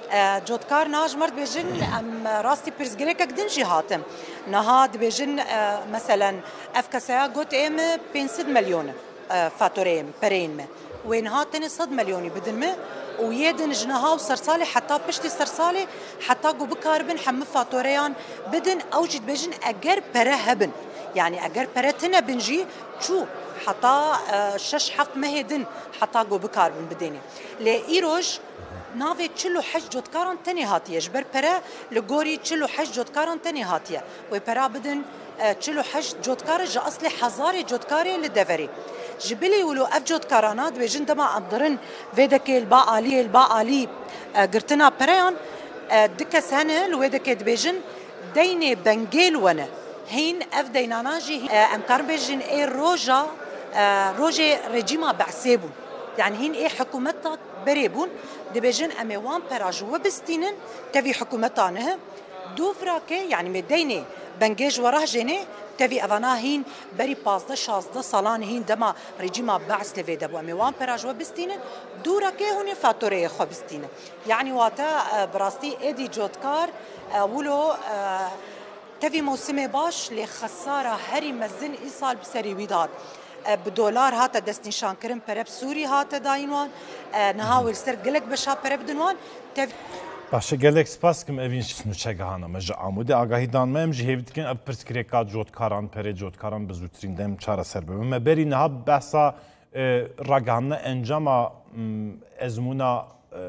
جودکار ناج مرد بيجن ام راستي بيرزجريكا قدن جهاتم نهاد بيجن مثلا افكاسا قلت ام 500 مليون فاتوريم برين وين هاتني 100 مليون بدن ما ويدن جنها وسرسالي حتى بشتي سرسالي حتى قو بكاربن حم فاتوريان بدن اوجد بيجن اجر برهبن يعني اجر برتنا بنجي شو حتى شش حفت مهدن حتى قو بكاربن بديني لايروج نافي تشلو حج جودكاران تاني هاتيه جبر برا لغوري تشلو حج جودكاران تاني هاتيه وبرا بدن تشلو حج جودكار جا اصلي حزاري جودكاري للدفري جبلي ولو اف جودكارانات بيجن دما امدرن فيدك الباقالي قرتنا بريان دكا سنه لويدك بيجن ديني بنجيل وانا هين اف ديناناجي امكار بيجن اي روجي رجيما بعسيبو يعني هين ايه حكومتك بريبون دبيجن اميوان براج وبستينن تبي حكومتانه دوفراكي يعني مديني بنجيج وراه جيني تبي افانا هين بري 15 صالان هين دما ريجيما بعث لفيدا بو اميوان براج وبستينن دوراكي هوني فاتوري خبستينن يعني واتا براستي ادي جودكار ولو تبي موسمي باش لخساره هري مزن ايصال بسري ويداد بدولار هاتا دست نشان کرن پرب سوری هاتا داینوان نهاول سر گلک بشا پرب دنوان باشه گلک سپاس کم اوین شنو چگهانا مجا عموده آگاهی دانما ام جهیوید کن اب پرسکریکات جودکاران پره جودکاران بزودترین دم چاره سر ببین مبری نها بحثا راگهانا انجام ازمونا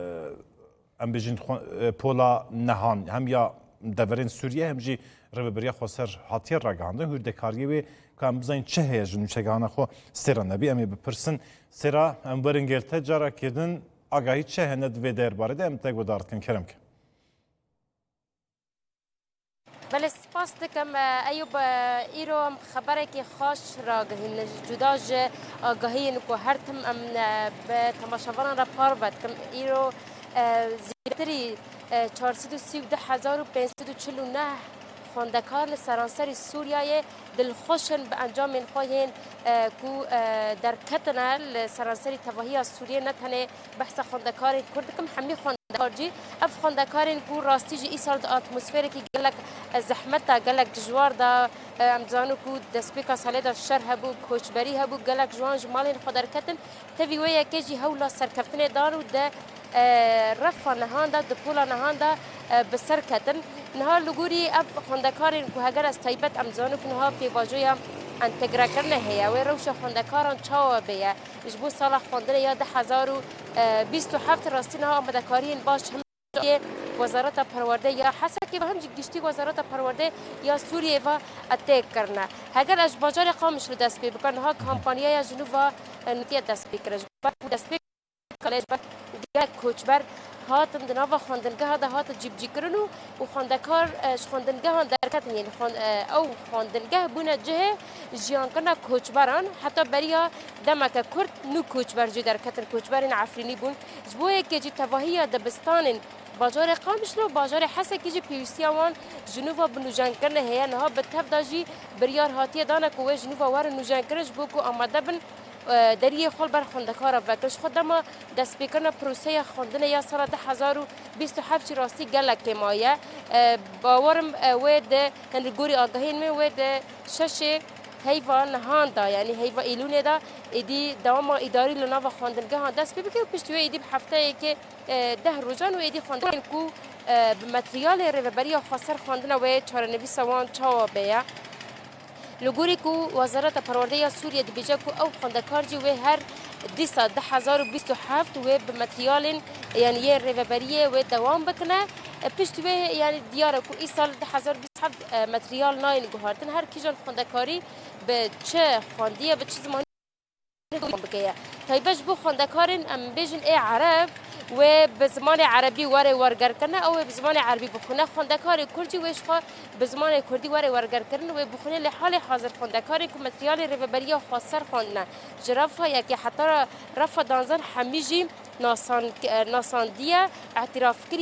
ام بجین پولا نهان هم یا دورین سوریه هم جی رببریا خسر هاتیر راگهانده هردکاریه و کام بزین چه هیجن چگهانا خو سرا نبی امی بپرسن سرا ام برنگل تجارا کردن آگاهی چه هند و درباره ده ام تگو دارد کن کرم که بله سپاس دکم ایوب ایرو خبره که خوش را گهین جداج آگاهی نکو هر تم ام به تماشاوان را پار بد کم ایرو زیادتری 432,549 خواندکار لسرانسر سوریه دلخوشن به انجام خواهین کو در کتنه لسرانسر تواهی سوریه نتنه بحث خواندکار کردکم همی خواندکار جی اف خواندکارین کو راستی جی ای سال دا اتمسفری که گلک زحمت دا گلک دجوار دا امزانو کو دسپیکا ساله دا شر هبو کوچبری هبو گلک جوان جمالین خودر کتن تاوی ویا که جی هولا سرکفتنه دارو دا رفا نهان دا دپولا نهان دا بسر کتن نها لگوری اف خواندکارین که هگر از تایبت امزانو که نها پیواجویا انتگره کرنه هیا و روش خواندکاران چاوا بیا جبو سال خواندنه یا 2027 راستی نها آمدکارین باش هم وزارت پرورده یا حسکی و هم گشتی وزارت پرورده یا سوریه و اتک کرنه هگر از بازار قامش رو دست بی بکن ها کمپانیای جنوب و نتیه دست بی کرد دست بی کالج دیگر کوچبر هات دنوا خواندنگاه دا هات جیب جی کرنو و خواندکار خواندنگاه در کتن یعنی او خواندنگاه بونه جه جیان کنا کوچبران حتی بریا دمک کرد نو کوچبر جو در کتن کوچبرین عفرینی بون جبوه که جی تواهی دبستان بازار قامش لو بازار حسه که جی پیوستیوان جنوبا بنوجان کرنه هیا نها بتف داجی بریار هاتی دانه کوه جنوبا وار نوجان کرش بوکو آماده بن دریه خال بر خواندکار وکش خودم دست بکن پروسه خواندن یا سال 2027 راستی گلک مایه باورم ود هنگوری آگاهی می ود شش حیوان هاندا یعنی حیوان ایلونه دا ایدی دوام اداری لنا و خواندنگاه دست بکن پشتوی ایدی هفته که 10 روزان و ایدی خواندن کو متریال رهبری خاصر خواندن و چارنویس وان چاوا بیا لگوری کو وزارت پرورده سوریه دبیجه کو او خواندکار جی و هر دیسا 2027 و به متریال یعنی یه رهبری و دوام بکنه پشتوی یعنی دیاره کو ای سال 2027 متریال ناین گوهردن هر کیجان خواندکاری به چه خواندیه به چه زمانی بکیه تایبش بو خواندکارین ام بیجن ای عرب و به زمان عربی واره ورگر کنه او به زمان عربی بخونه خواندکار کردی وش به زمان کردی واره ورگر کنه و بخونه لحال حاضر خواندکاری که متریال رهبری خاصر خواندنه جرافه یکی حتی رفع دانزن همیجی ناساندیه اعتراف کری